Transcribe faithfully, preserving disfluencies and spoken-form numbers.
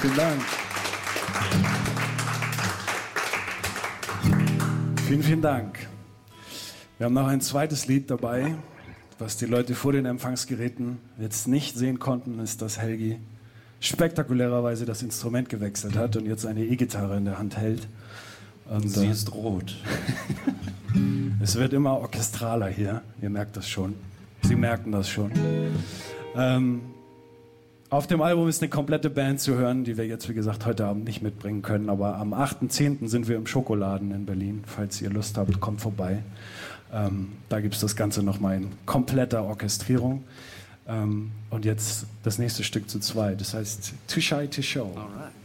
Vielen Dank. Vielen, vielen Dank. Wir haben noch ein zweites Lied dabei, was die Leute vor den Empfangsgeräten jetzt nicht sehen konnten, ist, dass Helgi spektakulärerweise das Instrument gewechselt hat und jetzt eine E-Gitarre in der Hand hält. Und sie ist rot. Es wird immer orchestraler hier, ihr merkt das schon. Sie merken das schon. Ähm, auf dem Album ist eine komplette Band zu hören, die wir jetzt, wie gesagt, heute Abend nicht mitbringen können. Aber am achten zehnten sind wir im Schokoladen in Berlin. Falls ihr Lust habt, kommt vorbei. Ähm, da gibt es das Ganze nochmal in kompletter Orchestrierung. Ähm, und jetzt das nächste Stück zu zweit. Das heißt Too Shy to Show. Alright.